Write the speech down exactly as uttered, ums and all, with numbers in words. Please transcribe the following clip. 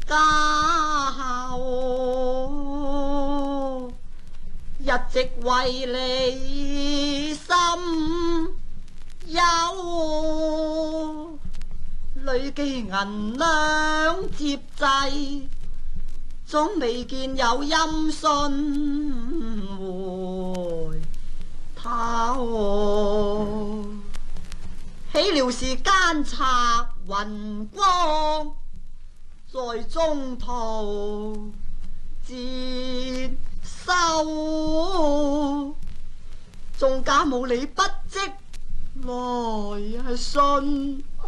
家後，一直為你心憂，累積銀兩接濟，總未見有音訊回頭。豈料是奸賊雲光，在中途截收，仲假冒你不積來信。